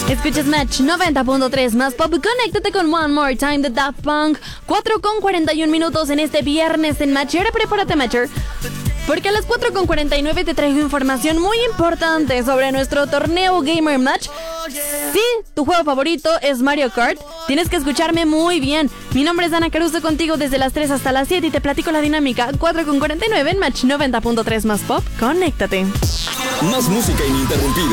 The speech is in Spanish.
Escuchas Match 90.3 más pop. Conéctate con One More Time de Daft Punk. 4:41 en este viernes en Match. Y ahora prepárate, Matcher, porque a las 4:49 te traigo información muy importante sobre nuestro torneo Gamer Match. Si tu juego favorito es Mario Kart, tienes que escucharme muy bien. Mi nombre es Ana Caruso, contigo desde las 3 hasta las 7 y te platico la dinámica. 4:49 en Match 90.3 más pop. Conéctate. Más música ininterrumpida.